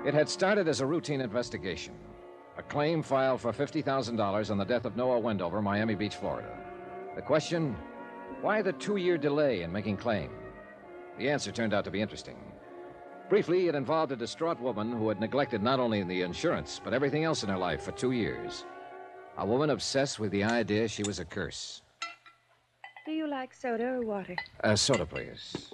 It had started as a routine investigation. A claim filed for $50,000 on the death of Noah Wendover, Miami Beach, Florida. The question, why the 2-year delay in making claim? The answer turned out to be interesting. Briefly, it involved a distraught woman who had neglected not only the insurance, but everything else in her life for 2 years. A woman obsessed with the idea she was a curse. Do you like soda or water? Soda, please.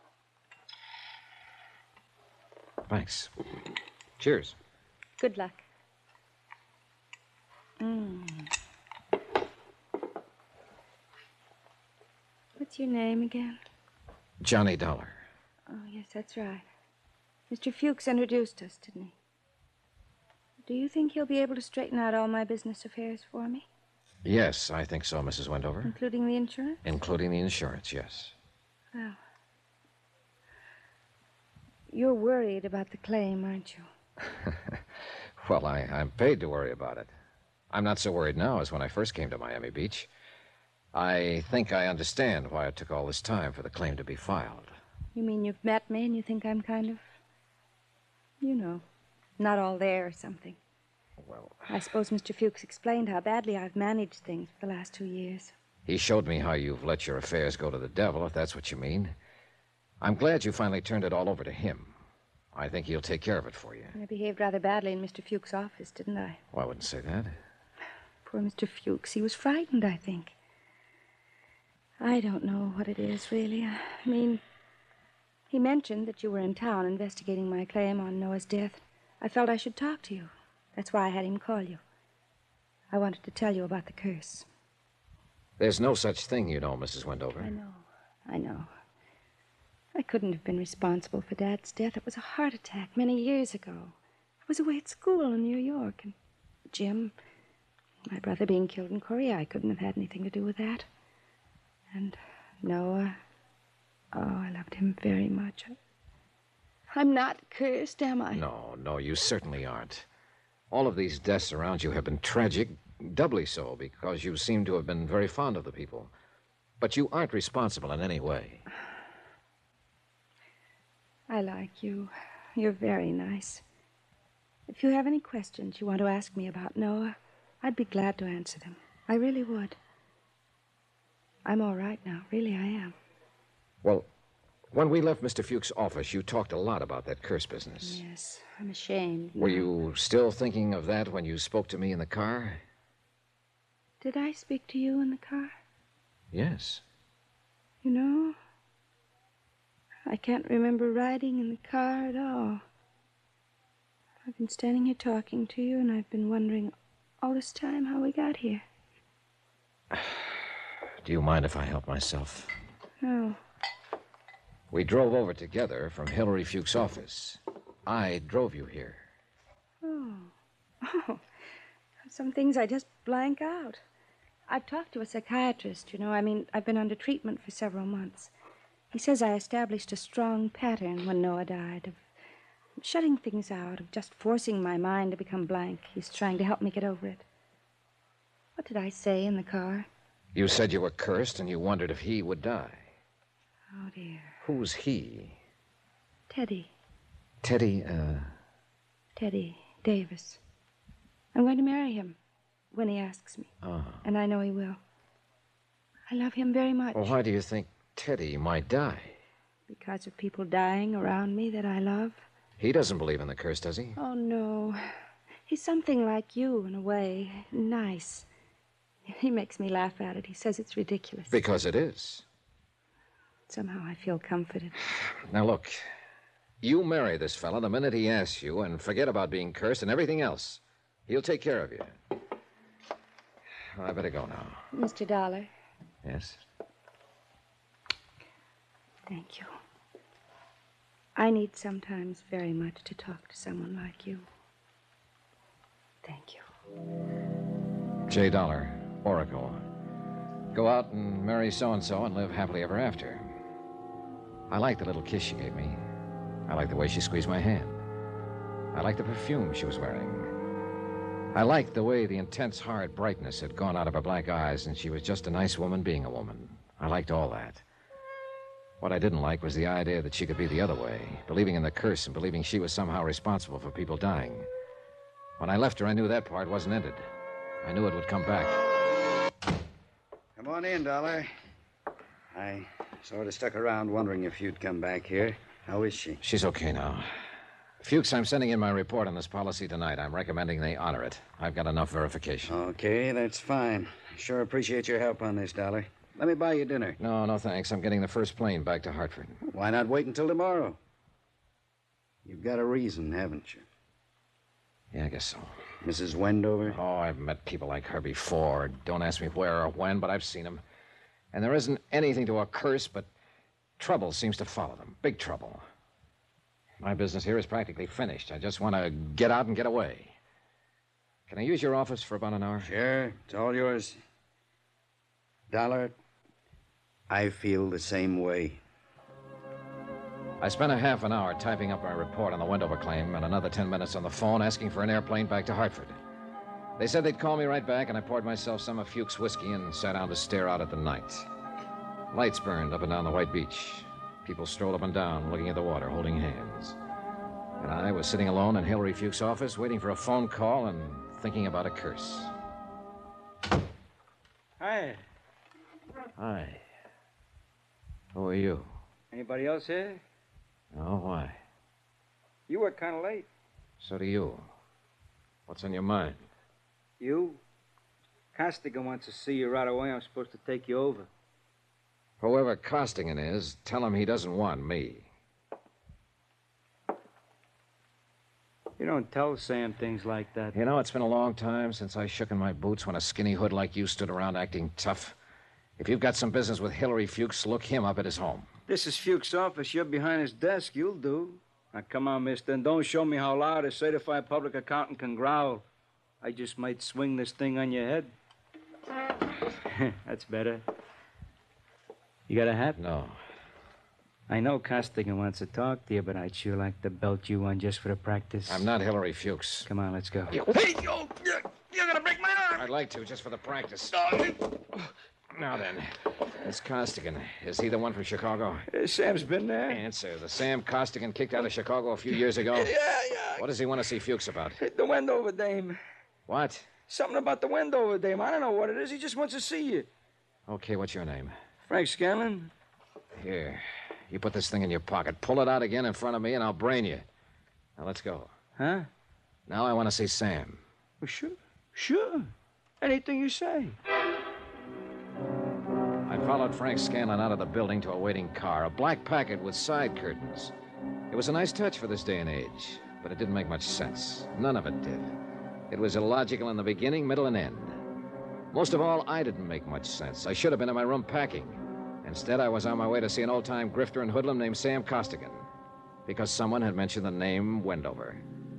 Thanks. Cheers. Good luck. What's your name again? Johnny Dollar. Oh, yes, that's right. Mr. Fuchs introduced us, didn't he? Do you think he'll be able to straighten out all my business affairs for me? Yes, I think so, Mrs. Wendover. Including the insurance? Including the insurance, yes. Well, you're worried about the claim, aren't you? Well, I'm paid to worry about it. I'm not so worried now as when I first came to Miami Beach. I think I understand why it took all this time for the claim to be filed. You mean you've met me and you think I'm kind of, not all there or something? Well, I suppose Mr. Fuchs explained how badly I've managed things for the last 2 years. he showed me how you've let your affairs go to the devil, if that's what you mean. I'm glad you finally turned it all over to him. I think he'll take care of it for you. I behaved rather badly in Mr. Fuchs' office, didn't I? Well, I wouldn't say that. Poor Mr. Fuchs. He was frightened, I think. I don't know what it is, really. I mean, he mentioned that you were in town investigating my claim on Noah's death. I felt I should talk to you. That's why I had him call you. I wanted to tell you about the curse. There's no such thing, you know, Mrs. Wendover. I know. I couldn't have been responsible for Dad's death. It was a heart attack many years ago. I was away at school in New York, and Jim, my brother being killed in Korea, I couldn't have had anything to do with that. And Noah, I loved him very much. I'm not cursed, am I? No, you certainly aren't. All of these deaths around you have been tragic, doubly so, because you seem to have been very fond of the people. But you aren't responsible in any way. I like you. You're very nice. If you have any questions you want to ask me about Noah, I'd be glad to answer them. I really would. I'm all right now. Really, I am. Well, when we left Mr. Fuchs' office, you talked a lot about that curse business. Yes, I'm ashamed. Were you still thinking of that when you spoke to me in the car? Did I speak to you in the car? Yes. You know, I can't remember riding in the car at all. I've been standing here talking to you, and I've been wondering all this time how we got here. Do you mind if I help myself? No. We drove over together from Hillary Fuchs' office. I drove you here. Oh. Some things I just blank out. I've talked to a psychiatrist, I've been under treatment for several months. He says I established a strong pattern when Noah died of shutting things out, of just forcing my mind to become blank. He's trying to help me get over it. What did I say in the car? You said you were cursed and you wondered if he would die. Oh, dear. Who's he? Teddy. Teddy, Teddy Davis. I'm going to marry him when he asks me. And I know he will. I love him very much. Well, why do you think Teddy might die? Because of people dying around me that I love. He doesn't believe in the curse, does he? Oh, no. He's something like you, in a way. Nice. He makes me laugh at it. He says it's ridiculous. Because it is. Somehow I feel comforted. Now, look. You marry this fella the minute he asks you, and forget about being cursed and everything else. He'll take care of you. I better go now. Mr. Dollar. Yes? Thank you. I need sometimes very much to talk to someone like you. Thank you. J. Dollar, Oracle. Go out and marry so-and-so and live happily ever after. I like the little kiss she gave me. I like the way she squeezed my hand. I like the perfume she was wearing. I liked the way the intense, hard brightness had gone out of her black eyes, and she was just a nice woman being a woman. I liked all that. What I didn't like was the idea that she could be the other way, believing in the curse and believing she was somehow responsible for people dying. When I left her, I knew that part wasn't ended. I knew it would come back. Come on in, Dollar. I sort of stuck around wondering if you'd come back here. How is she? She's okay now. Fuchs, I'm sending in my report on this policy tonight. I'm recommending they honor it. I've got enough verification. Okay, that's fine. Sure appreciate your help on this, Dollar. Let me buy you dinner. No, thanks. I'm getting the first plane back to Hartford. Why not wait until tomorrow? You've got a reason, haven't you? Yeah, I guess so. Mrs. Wendover? Oh, I've met people like her before. Don't ask me where or when, but I've seen them. And there isn't anything to a curse, but trouble seems to follow them. Big trouble. My business here is practically finished. I just want to get out and get away. Can I use your office for about an hour? Sure, it's all yours. Dollar, I feel the same way. I spent a half an hour typing up my report on the Wendover claim and another 10 minutes on the phone asking for an airplane back to Hartford. They said they'd call me right back, and I poured myself some of Fuchs' whiskey and sat down to stare out at the night. Lights burned up and down the white beach. People strolled up and down, looking at the water, holding hands. And I was sitting alone in Hillary Fuchs' office, waiting for a phone call and thinking about a curse. Hi. Hi. Who are you? Anybody else here? Oh, why? You were kind of late. So do you. What's on your mind? You? Costigan wants to see you right away. I'm supposed to take you over. Whoever Costigan is, tell him he doesn't want me. You don't tell Sam things like that. You know, it's been a long time since I shook in my boots when a skinny hood like you stood around acting tough. If you've got some business with Hillary Fuchs, look him up at his home. This is Fuchs' office. You're behind his desk. You'll do. Now, come on, mister, and don't show me how loud a certified public accountant can growl. I just might swing this thing on your head. That's better. You got a hat? No. I know Costigan wants to talk to you, but I'd sure like to belt you one just for the practice. I'm not Hillary Fuchs. Come on, let's go. Hey, you're gonna break my arm! I'd like to, just for the practice. Now then, it's Costigan. Is he the one from Chicago? Sam's been there. Answer. The Sam Costigan kicked out of Chicago a few years ago? Yeah. What does he want to see Fuchs about? The Wendover dame. What? Something about the Wendover dame. I don't know what it is. He just wants to see you. Okay, what's your name? Frank Scanlon. Here. You put this thing in your pocket. Pull it out again in front of me, and I'll brain you. Now, let's go. Huh? Now I want to see Sam. Well, sure. Anything you say. I followed Frank Scanlon out of the building to a waiting car, a black packet with side curtains. It was a nice touch for this day and age, but it didn't make much sense. None of it did. It was illogical in the beginning, middle, and end. Most of all, I didn't make much sense. I should have been in my room packing. Instead, I was on my way to see an old-time grifter and hoodlum named Sam Costigan, because someone had mentioned the name Wendover.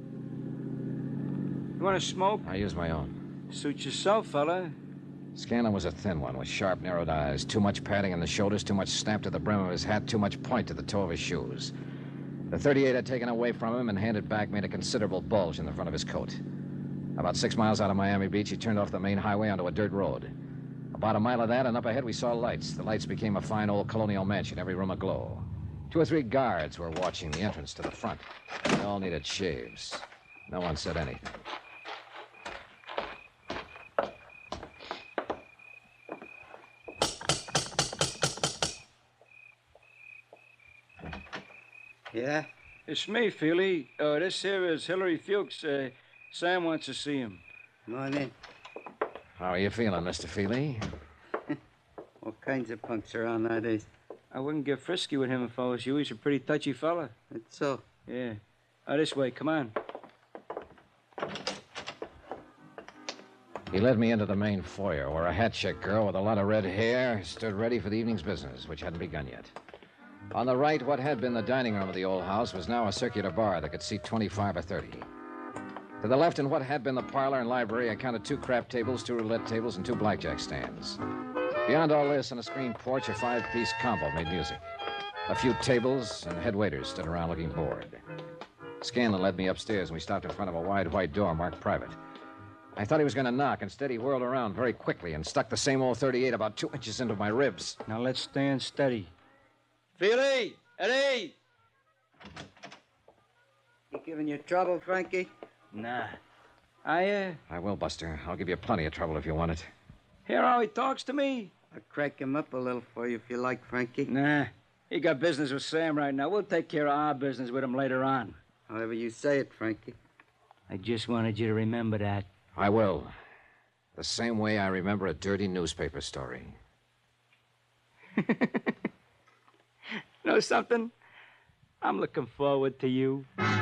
You want to smoke? I used my own. Suit yourself, fella. Scanlon was a thin one with sharp, narrowed eyes, too much padding in the shoulders, too much snap to the brim of his hat, too much point to the toe of his shoes. The .38 I'd taken away from him and handed back made a considerable bulge in the front of his coat. About 6 miles out of Miami Beach, he turned off the main highway onto a dirt road. About a mile of that, and up ahead we saw lights. The lights became a fine old colonial mansion, every room aglow. 2 or 3 guards were watching the entrance to the front. They all needed shaves. No one said anything. Yeah? It's me, Feely. This here is Hillary Fuchs. Sam wants to see him. Come on in. How are you feeling, Mr. Feely? What kinds of punks are on nowadays? I wouldn't get frisky with him if I was you. He's a pretty touchy fella. That's so. Yeah. This way. Come on. He led me into the main foyer, where a hat-check girl with a lot of red hair stood ready for the evening's business, which hadn't begun yet. On the right, what had been the dining room of the old house was now a circular bar that could seat 25 or 30. To the left, in what had been the parlor and library, I counted 2 crap tables, 2 roulette tables, and 2 blackjack stands. Beyond all this, on a screen porch, a 5-piece combo made music. A few tables and head waiters stood around looking bored. Scanlon led me upstairs, and we stopped in front of a wide white door marked private. I thought he was going to knock. Instead, he whirled around very quickly and stuck the same old .38 about 2 inches into my ribs. Now let's stand steady. Feely! Eddie! He giving you trouble, Frankie? Nah. I will, Buster. I'll give you plenty of trouble if you want it. Hear how he talks to me? I'll crack him up a little for you if you like, Frankie. Nah. He got business with Sam right now. We'll take care of our business with him later on. However you say it, Frankie. I just wanted you to remember that. I will. The same way I remember a dirty newspaper story. Know something? I'm looking forward to you.